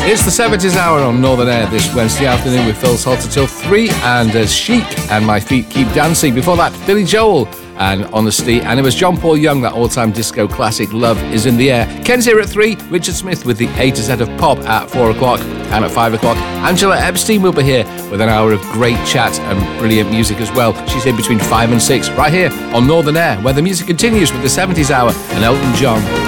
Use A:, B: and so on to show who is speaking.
A: It's the 70s hour on Northern Air this Wednesday afternoon with Phil Salter till 3 and Chic and My Feet Keep Dancing. Before that, Billy Joel and Honesty, and it was John Paul Young, that all-time disco classic Love Is In The Air. Ken's here at 3, Richard Smith with the A to Z of Pop at 4 o'clock, and at 5 o'clock Angela Epstein will be here with an hour of great chat and brilliant music as well. She's here between 5 and 6 right here on Northern Air, where the music continues with the 70s hour and Elton John.